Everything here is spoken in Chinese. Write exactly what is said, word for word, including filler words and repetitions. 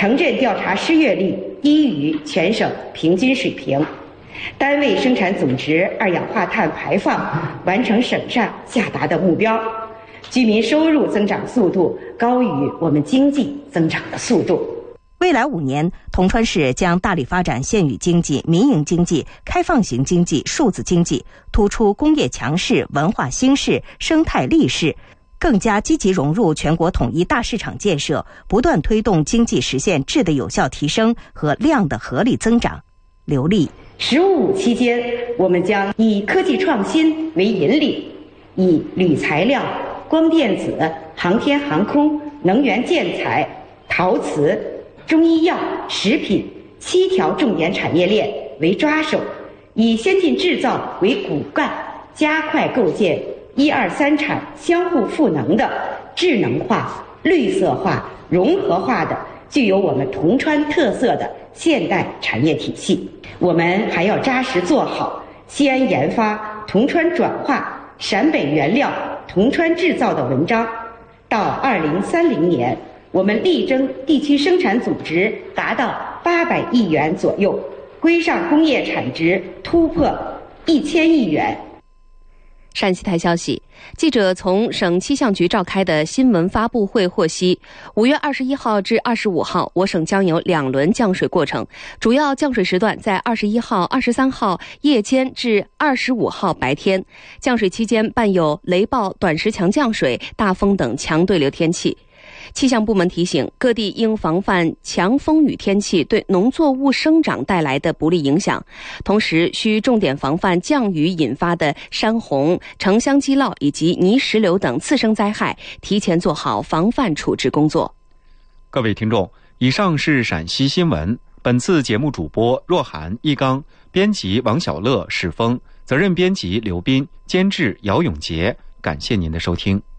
城镇调查失业率低于全省平均水平，单位生产总值二氧化碳排放完成省上下达的目标，居民收入增长速度高于我们经济增长的速度。 未来五年，铜川市将大力发展县域经济、民营经济、开放型经济、数字经济，突出工业强市、文化兴市、生态立市，更加积极融入全国统一大市场建设，不断推动经济实现质的有效提升和量的合理增长。刘丽， 十五五期间，我们将以科技创新为引领，以铝材料、光电子、航天航空、能源建材、陶瓷、中医药、食品七条重点产业链为抓手，以先进制造为骨干，加快构建一二三产相互赋能的智能化、绿色化、融合化的具有我们铜川特色的现代产业体系。我们还要扎实做好西安研发、铜川转化、陕北原料、铜川制造的文章。到二零三零年，我们力争地区生产总值达到八百亿元左右，规上工业产值突破一千亿元。 陕西台消息，记者从省气象局召开的新闻发布会获悉，五月二十一号至二十五号，我省将有两轮降水过程，主要降水时段在二十一号、二十三号夜间至二十五号白天。降水期间伴有雷暴、短时强降水、大风等强对流天气。气象部门提醒，各地应防范强风雨天气对农作物生长带来的不利影响，同时需重点防范降雨引发的山洪、城乡积涝以及泥石流等次生灾害，提前做好防范处置工作。 各位听众，以上是陕西新闻。本次节目主播若涵、一刚，编辑王小乐、史峰，责任编辑刘斌，监制姚永杰。感谢您的收听。